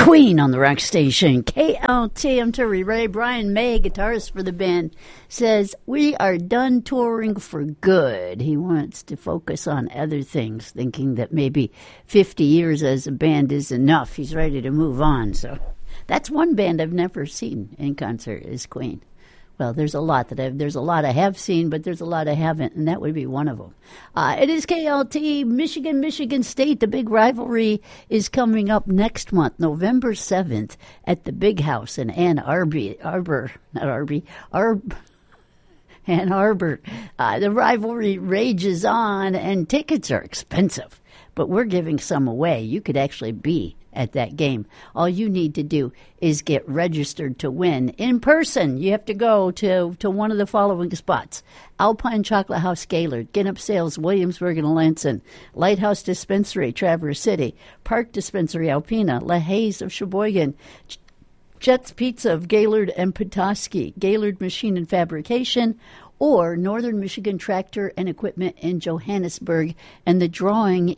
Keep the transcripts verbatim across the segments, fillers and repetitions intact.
Queen on the rock station, K L T. I'm Terry Ray. Brian May, guitarist for the band, says, we are done touring for good. He wants to focus on other things, thinking that maybe fifty years as a band is enough. He's ready to move on. So that's one band I've never seen in concert is Queen. Well, there's a lot that I've, there's a lot I have seen, but there's a lot I haven't, and that would be one of them. Uh, it is K L T, Michigan, Michigan State. The big rivalry is coming up next month, November seventh, at the Big House in Ann Arbor, Arbor, not Arby, Arb, Ann Arbor. Uh, the rivalry rages on, and tickets are expensive, but we're giving some away. You could actually be at that game. All you need to do is get registered to win in person. You have to go to, to one of the following spots: Alpine Chocolate House, Gaylord; Ginup Sales, Williamsburg and Lansing; Lighthouse Dispensary, Traverse City; Park Dispensary, Alpena; La Haze of Sheboygan; Jets Pizza of Gaylord and Petoskey; Gaylord Machine and Fabrication; or Northern Michigan Tractor and Equipment in Johannesburg. And the drawing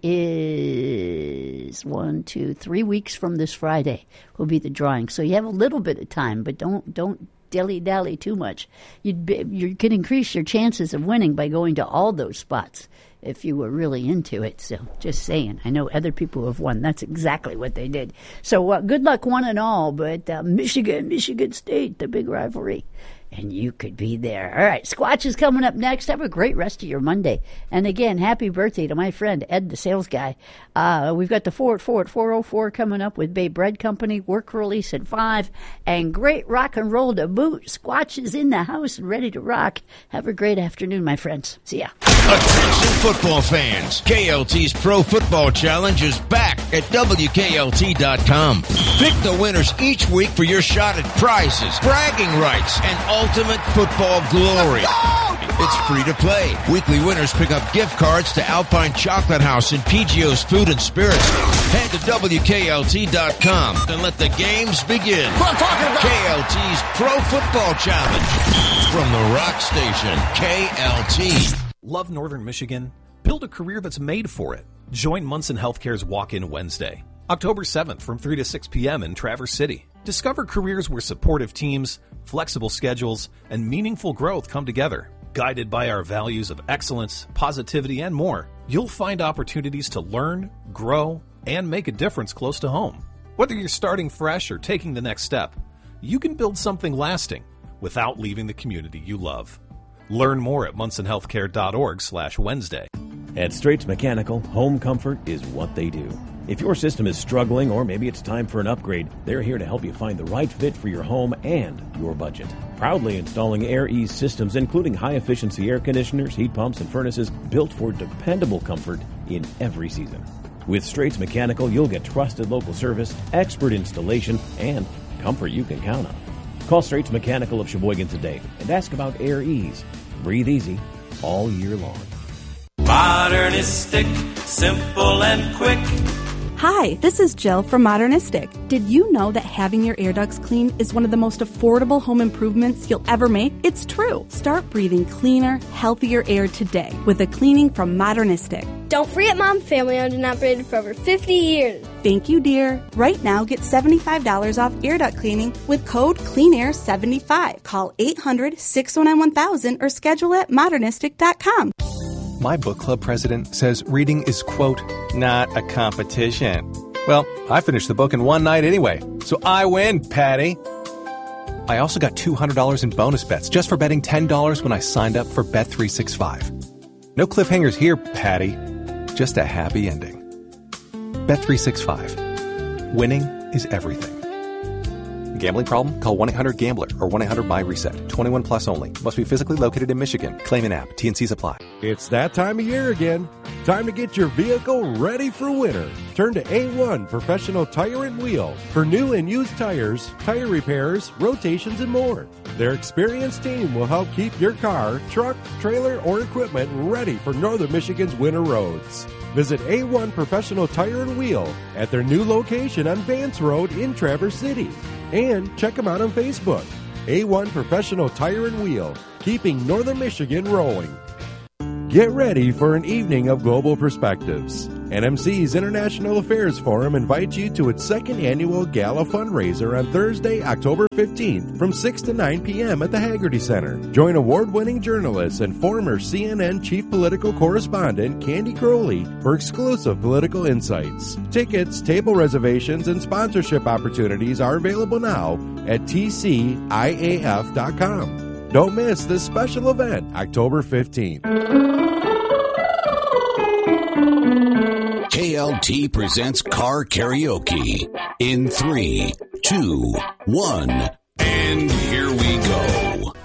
is one, two, three weeks from this Friday will be the drawing. So you have a little bit of time, but don't don't dilly-dally too much. You'd be, you can increase your chances of winning by going to all those spots if you were really into it. So just saying. I know other people who have won. That's exactly what they did. So uh, good luck one and all, but uh, Michigan, Michigan State, the big rivalry. And you could be there. All right, Squatch is coming up next. Have a great rest of your Monday. And again, happy birthday to my friend Ed, the sales guy. Uh, we've got the four at four at four oh four coming up with Bay Bread Company, work release at five, and great rock and roll to boot. Squatch is in the house and ready to rock. Have a great afternoon, my friends. See ya. Attention football fans. K L T's Pro Football Challenge is back at W K L T dot com. Pick the winners each week for your shot at prizes, bragging rights, and ultimate football glory. It's free to play. Weekly winners pick up gift cards to Alpine Chocolate House and P G O's Food and Spirits. Head to W K L T dot com and let the games begin. K L T's Pro Football Challenge from the rock station, K L T. Love Northern Michigan? Build a career that's made for it. Join Munson Healthcare's Walk-In Wednesday, October seventh from three to six p.m. in Traverse City. Discover careers where supportive teams, flexible schedules, and meaningful growth come together. Guided by our values of excellence, positivity, and more, you'll find opportunities to learn, grow, and make a difference close to home. Whether you're starting fresh or taking the next step, you can build something lasting without leaving the community you love. Learn more at munson healthcare dot org slash Wednesday. At Straits Mechanical, home comfort is what they do. If your system is struggling or maybe it's time for an upgrade, they're here to help you find the right fit for your home and your budget. Proudly installing Air Ease systems, including high-efficiency air conditioners, heat pumps, and furnaces built for dependable comfort in every season. With Straits Mechanical, you'll get trusted local service, expert installation, and comfort you can count on. Call Straits Mechanical of Sheboygan today and ask about Air Ease. Breathe easy all year long. Modernistic, simple and quick. Hi, this is Jill from Modernistic. Did you know that having your air ducts cleaned is one of the most affordable home improvements you'll ever make? It's true. Start breathing cleaner, healthier air today with a cleaning from Modernistic. Don't forget Mom, family owned and operated for over fifty years. Thank you, dear. Right now, get seventy-five dollars off air duct cleaning with code clean air seventy-five. Call eight hundred, six oh nine, one thousand or schedule at modernistic dot com. My book club president says reading is, quote, not a competition. Well, I finished the book in one night anyway, so I win, Patty. I also got two hundred dollars in bonus bets just for betting ten dollars when I signed up for Bet three sixty-five. No cliffhangers here, Patty. Just a happy ending. Bet three sixty-five. Winning is everything. Gambling problem? Call one eight hundred gambler or one eight hundred buy reset. twenty-one plus only. Must be physically located in Michigan. Claim an app. T and Cs apply. It's that time of year again. Time to get your vehicle ready for winter. Turn to A one Professional Tire and Wheel for new and used tires, tire repairs, rotations, and more. Their experienced team will help keep your car, truck, trailer, or equipment ready for Northern Michigan's winter roads. Visit A one Professional Tire and Wheel at their new location on Vance Road in Traverse City. And check them out on Facebook. A one Professional Tire and Wheel, keeping Northern Michigan rolling. Get ready for an evening of global perspectives. N M C's International Affairs Forum invites you to its second annual gala fundraiser on Thursday, October fifteenth from six to nine p.m. at the Haggerty Center. Join award-winning journalist and former C N N chief political correspondent Candy Crowley for exclusive political insights. Tickets, table reservations, and sponsorship opportunities are available now at T C I A F dot com. Don't miss this special event, October fifteenth. K L T presents Car Karaoke in three, two, one, and here we go.